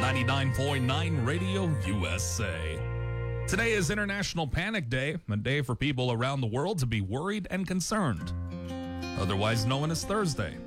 99.9 Radio USA. Today is International Panic Day, a day for people around the world to be worried and concerned, otherwise known as Thursday.